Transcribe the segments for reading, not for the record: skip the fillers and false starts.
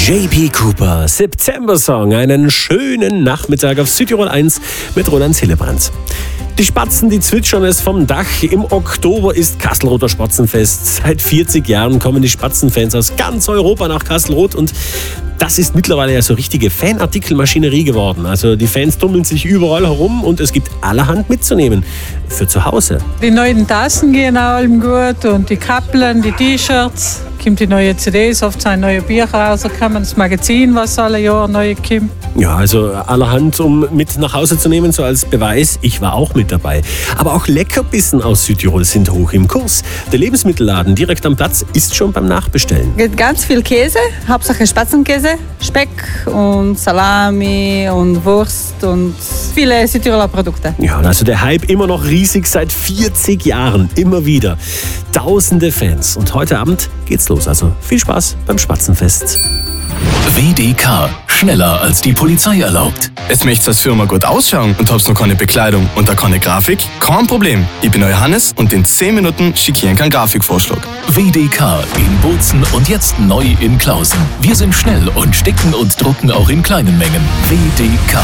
JP Cooper, September-Song, einen schönen Nachmittag auf Südtirol 1 mit Roland Hillebrand. Die Spatzen, die zwitschern es vom Dach. Im Oktober ist Kastelruther Spatzenfest. Seit 40 Jahren kommen die Spatzenfans aus ganz Europa nach Kastelruth und das ist mittlerweile ja so richtige Fanartikelmaschinerie geworden. Also die Fans tummeln sich überall herum und es gibt allerhand mitzunehmen für zu Hause. Die neuen Tassen gehen allem gut und die Kappeln, die T-Shirts. Kommt die neue CDs, oft sein neue Bücher raus, kann man das Magazin, was alle Jahre neu kommt. Ja, also allerhand, um mit nach Hause zu nehmen, so als Beweis, ich war auch mit dabei. Aber auch Leckerbissen aus Südtirol sind hoch im Kurs. Der Lebensmittelladen direkt am Platz ist schon beim Nachbestellen. Es gibt ganz viel Käse, Hauptsache Spatzenkäse, Speck und Salami und Wurst und viele Südtiroler Produkte. Ja, also der Hype immer noch riesig, seit 40 Jahren, immer wieder. Tausende Fans und heute Abend geht's los. Also viel Spaß beim Spatzenfest. WDK. Schneller als die Polizei erlaubt. Jetzt möcht's als Firma gut ausschauen und hab's noch keine Bekleidung und da keine Grafik? Kein Problem. Ich bin euer Hannes und in 10 Minuten schicke ich einen keinen Grafikvorschlag. WDK in Bozen und jetzt neu in Klausen. Wir sind schnell und sticken und drucken auch in kleinen Mengen. WDK.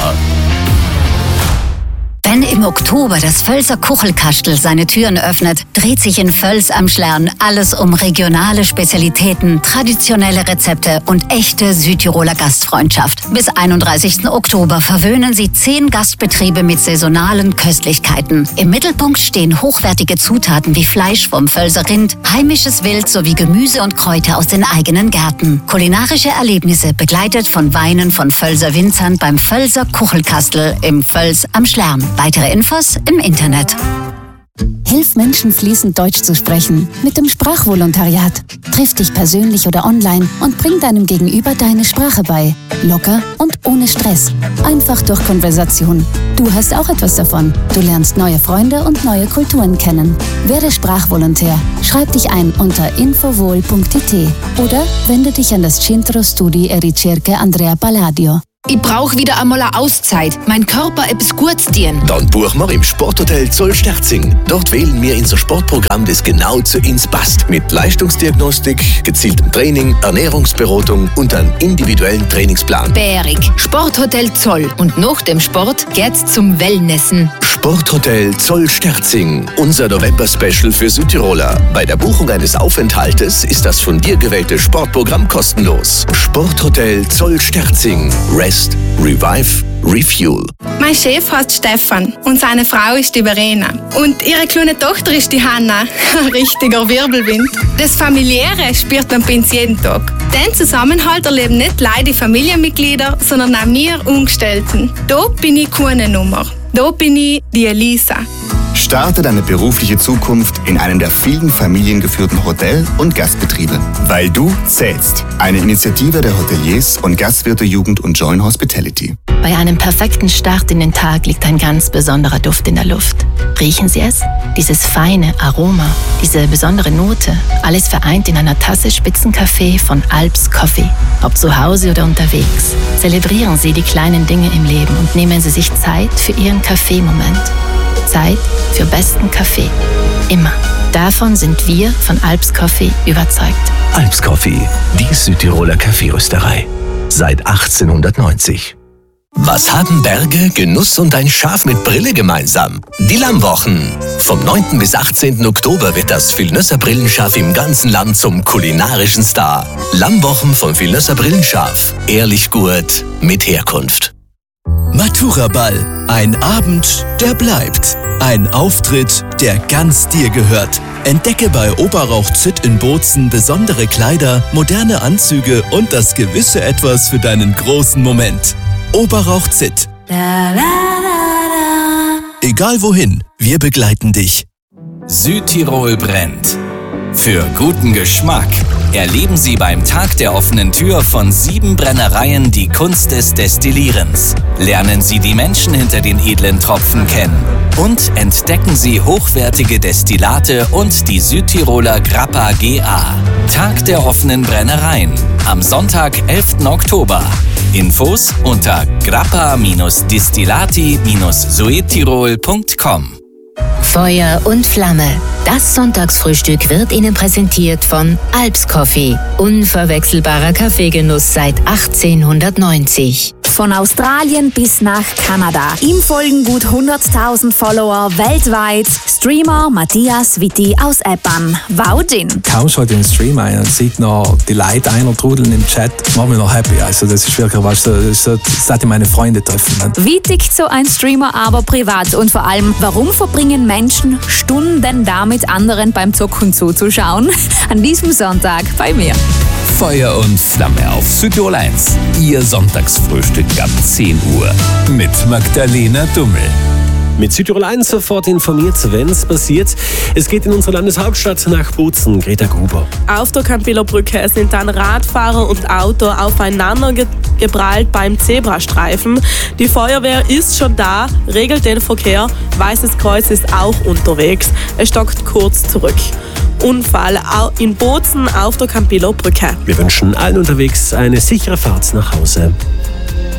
Wenn im Oktober das Völser Kuchelkastel seine Türen öffnet, dreht sich in Völs am Schlern alles um regionale Spezialitäten, traditionelle Rezepte und echte Südtiroler Gastfreundschaft. Bis 31. Oktober verwöhnen sie 10 Gastbetriebe mit saisonalen Köstlichkeiten. Im Mittelpunkt stehen hochwertige Zutaten wie Fleisch vom Völser Rind, heimisches Wild sowie Gemüse und Kräuter aus den eigenen Gärten. Kulinarische Erlebnisse begleitet von Weinen von Völser Winzern beim Völser Kuchelkastel im Völs am Schlern. Weitere Infos im Internet. Hilf Menschen fließend Deutsch zu sprechen mit dem Sprachvolontariat. Triff dich persönlich oder online und bring deinem Gegenüber deine Sprache bei. Locker und ohne Stress. Einfach durch Konversation. Du hast auch etwas davon. Du lernst neue Freunde und neue Kulturen kennen. Werde Sprachvolontär. Schreib dich ein unter infovol.it oder wende dich an das Centro Studi e Ricerche Andrea Palladio. Ich brauche wieder einmal eine Auszeit. Mein Körper etwas Gutes tun. Dann buchen wir im Sporthotel Zollsterzing. Dort wählen wir unser Sportprogramm, das genau zu uns passt. Mit Leistungsdiagnostik, gezieltem Training, Ernährungsberatung und einem individuellen Trainingsplan. Bärig. Sporthotel Zoll. Und nach dem Sport geht's zum Wellnessen. Sporthotel Zollsterzing. Unser November-Special für Südtiroler. Bei der Buchung eines Aufenthaltes ist das von dir gewählte Sportprogramm kostenlos. Sporthotel Zollsterzing. Rest, Revive, Refuel. Mein Chef heißt Stefan und seine Frau ist die Verena. Und ihre kleine Tochter ist die Hanna. Ein richtiger Wirbelwind. Das Familiäre spürt man bei uns jeden Tag. Den Zusammenhalt erleben nicht leider die Familienmitglieder, sondern auch wir Angestellten. Da bin ich keine Nummer. Da bin ich die Elisa. Starte deine berufliche Zukunft in einem der vielen familiengeführten Hotel- und Gastbetriebe. Weil du zählst. Eine Initiative der Hoteliers und Gastwirte-Jugend und Join Hospitality. Bei einem perfekten Start in den Tag liegt ein ganz besonderer Duft in der Luft. Riechen Sie es? Dieses feine Aroma, diese besondere Note, alles vereint in einer Tasse Spitzenkaffee von Alps Coffee. Ob zu Hause oder unterwegs. Zelebrieren Sie die kleinen Dinge im Leben und nehmen Sie sich Zeit für Ihren Kaffeemoment. Zeit für besten Kaffee. Immer. Davon sind wir von Alps Coffee überzeugt. Alps Coffee, die Südtiroler Kaffeerösterei. Seit 1890. Was haben Berge, Genuss und ein Schaf mit Brille gemeinsam? Die Lammwochen. Vom 9. bis 18. Oktober wird das Vilnösser Brillenschaf im ganzen Land zum kulinarischen Star. Lammwochen vom Vilnösser Brillenschaf. Ehrlich gut, mit Herkunft. Matura-Ball. Ein Abend, der bleibt. Ein Auftritt, der ganz dir gehört. Entdecke bei Oberrauch Zitt in Bozen besondere Kleider, moderne Anzüge und das gewisse Etwas für deinen großen Moment. Oberrauch Zitt. Egal wohin, wir begleiten dich. Südtirol brennt. Für guten Geschmack erleben Sie beim Tag der offenen Tür von 7 Brennereien die Kunst des Destillierens. Lernen Sie die Menschen hinter den edlen Tropfen kennen. Und entdecken Sie hochwertige Destillate und die Südtiroler Grappa GA. Tag der offenen Brennereien. Am Sonntag, 11. Oktober. Infos unter grappa-distillati-suetirol.com. Feuer und Flamme. Das Sonntagsfrühstück wird Ihnen präsentiert von Alps Coffee. Unverwechselbarer Kaffeegenuss seit 1890. Von Australien bis nach Kanada. Ihm folgen gut 100.000 Follower weltweit. Streamer Matthias Witti aus Eppan. Waudin. Kaum schaut den Stream ein und sieht noch die Leute trudeln im Chat, macht mich noch happy. Also das ist wirklich was, das hätte meine Freunde treffen. Ne? Wie tickt so ein Streamer aber privat? Und vor allem, warum verbringen Menschen Stunden damit, anderen beim Zocken zuzuschauen? An diesem Sonntag bei mir. Feuer und Flamme auf Südtirol 1. Ihr Sonntagsfrühstück ab 10 Uhr. Mit Magdalena Dummel. Mit Südtirol 1 sofort informiert, wenn es passiert. Es geht in unsere Landeshauptstadt nach Bozen. Greta Gruber. Auf der Campillerbrücke sind dann Radfahrer und Auto aufeinander geprallt beim Zebrastreifen. Die Feuerwehr ist schon da, regelt den Verkehr. Weißes Kreuz ist auch unterwegs. Es stockt kurz zurück. Unfall in Bozen auf der Campillerbrücke. Wir wünschen allen unterwegs eine sichere Fahrt nach Hause.